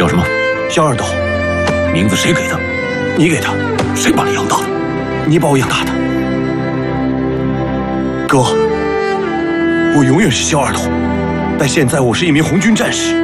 叫什么？ 肖二斗。 名字谁给的？ 你给的。 谁把你养大的？ 你把我养大的。哥，我永远是肖二斗，但现在我是一名红军战士。